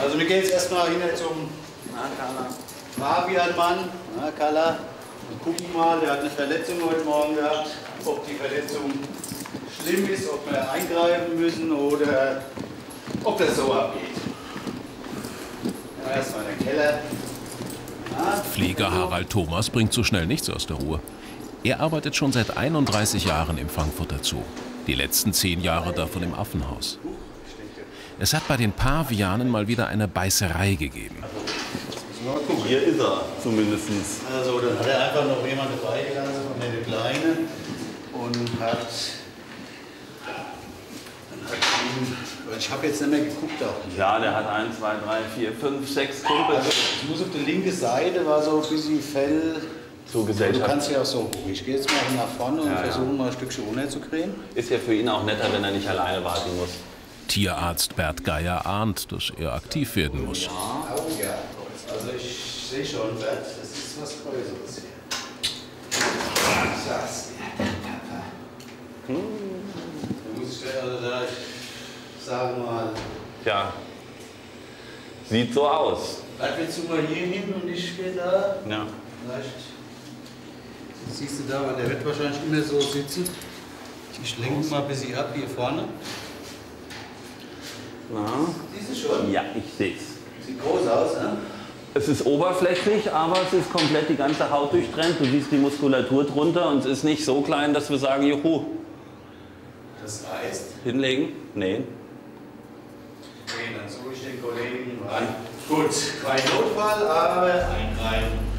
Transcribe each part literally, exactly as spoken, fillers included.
Also wir gehen jetzt erstmal hin zum Fabian-Mann. Na, Carla, wir gucken mal, der hat eine Verletzung heute Morgen gehabt. Ob die Verletzung schlimm ist, ob wir eingreifen müssen oder ob das so abgeht. Ja, erstmal in den Keller. Na, Pfleger Harald Thomas bringt so schnell nichts aus der Ruhe. Er arbeitet schon seit einunddreißig Jahren im Frankfurter Zoo. Die letzten zehn Jahre davon im Affenhaus. Es hat bei den Pavianen mal wieder eine Beißerei gegeben. Mal gucken. Hier ist er zumindest. Also dann hat er einfach noch jemanden freigelassen von der Kleine und hat, dann hat ihn, ich habe jetzt nicht mehr geguckt auch. Ja, der hat eins, zwei, drei, vier, fünf, sechs Kumpels. Also ich muss auf der linken Seite, war so ein bisschen Fell. So Gesellschaft. Du kannst ja auch so hoch. Ich gehe jetzt mal nach vorne und Ja, versuche ja. mal ein Stückchen runterzukriegen. Ist ja für ihn auch netter, wenn er nicht alleine warten muss. Tierarzt Bert Geier ahnt, dass er aktiv werden muss. Ja, oh ja. Also ich sehe schon, Bert, das ist was Größeres hier. Ich sag's dir, Papa. Hm. Da muss ich also da, ich sage mal. Tja, sieht so aus. Bert, willst du mal hier hin und ich gehe da? Ja. Vielleicht siehst du da, weil der wird wahrscheinlich immer so sitzen. Ich lenke mal ein bisschen ab hier vorne. Na? Siehst du schon? Ja, ich seh's. Sieht groß aus, ne? Es ist oberflächlich, aber es ist komplett die ganze Haut durchtrennt. Du siehst die Muskulatur drunter und es ist nicht so klein, dass wir sagen, juhu. Das heißt? Hinlegen? Nee. Okay, dann suche ich den Kollegen rein. Gut, kein Notfall, aber eingreifen.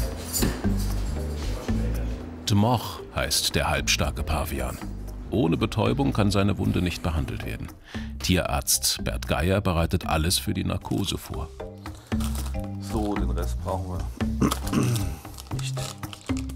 Dmoch heißt der halbstarke Pavian. Ohne Betäubung kann seine Wunde nicht behandelt werden. Tierarzt Bert Geier bereitet alles für die Narkose vor. So, den Rest brauchen wir nicht.